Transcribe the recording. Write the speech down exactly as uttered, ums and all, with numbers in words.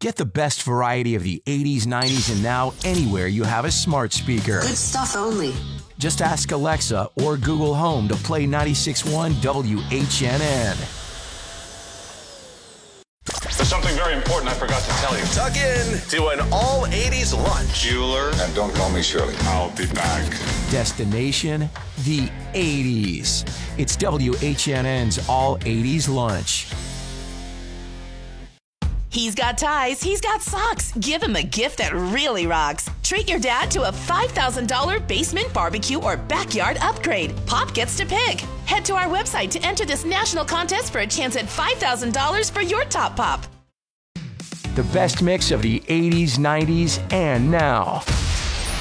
Get the best variety of the eighties, nineties, and now anywhere you have a smart speaker. Good stuff only. Just ask Alexa or Google Home to play ninety-six point one W H N N. There's something very important I forgot to tell you. Tuck in to an all eighties lunch. Bueller. And don't call me Shirley. I'll be back. Destination, the eighties. It's W H N N's All eighties Lunch. He's got ties, he's got socks. Give him a gift that really rocks. Treat your dad to a five thousand dollars basement, barbecue, or backyard upgrade. Pop gets to pick. Head to our website to enter this national contest for a chance at five thousand dollars for your top pop. The best mix of the eighties, nineties, and now.